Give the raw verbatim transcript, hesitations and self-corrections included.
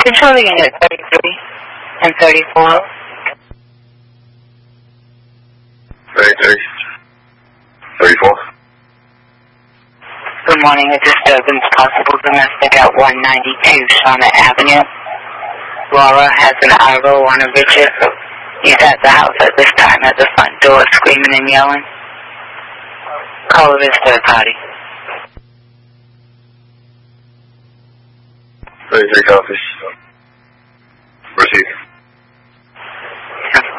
Control unit thirty-three and thirty-four. thirty-three. thirty-four. Good morning. A disturbance possible domestic at one ninety-two Shauna Avenue. Laura has an arrow on a Richard. He's at the house at this time at the front door screaming and yelling. Caller is third party. thirty-three coffee. Proceed.